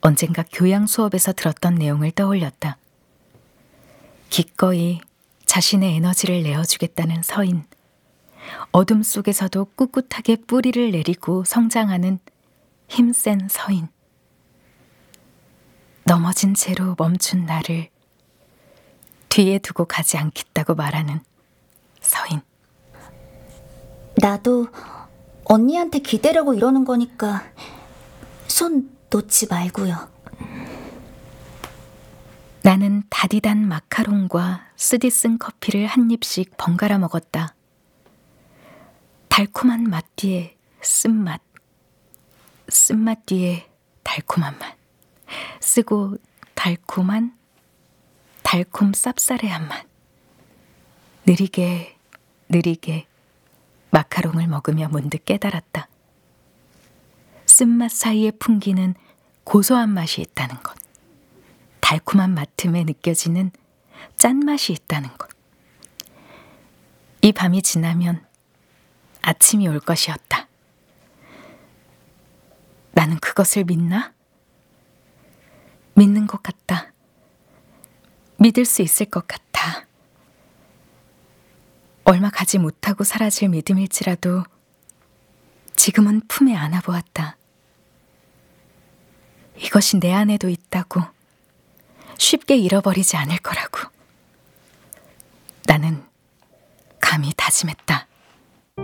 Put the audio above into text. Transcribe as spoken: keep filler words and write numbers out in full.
언젠가 교양 수업에서 들었던 내용을 떠올렸다. 기꺼이 자신의 에너지를 내어주겠다는 서인, 어둠 속에서도 꿋꿋하게 뿌리를 내리고 성장하는 힘센 서인, 넘어진 채로 멈춘 나를 뒤에 두고 가지 않겠다고 말하는 서인. 나도 언니한테 기대려고 이러는 거니까 손 놓지 말고요. 나는 다디단 마카롱과 쓰디쓴 커피를 한 입씩 번갈아 먹었다. 달콤한 맛 뒤에 쓴맛, 쓴맛 뒤에 달콤한 맛, 쓰고 달콤한, 달콤 쌉싸래한 맛. 느리게 느리게 마카롱을 먹으며 문득 깨달았다. 쓴맛 사이에 풍기는 고소한 맛이 있다는 것, 달콤한 맛 틈에 느껴지는 짠맛이 있다는 것. 이 밤이 지나면 아침이 올 것이었다. 나는 그것을 믿나? 믿는 것 같다. 믿을 수 있을 것 같아. 얼마 가지 못하고 사라질 믿음일지라도 지금은 품에 안아보았다. 이것이 내 안에도 있다고, 쉽게 잃어버리지 않을 거라고. 나는 감히 다짐했다.